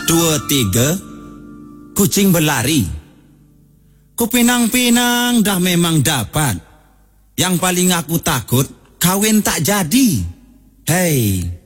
dua, tiga, kucing berlari. Kupinang-pinang dah memang dapat. Yang paling aku takut, kawin tak jadi. Hei,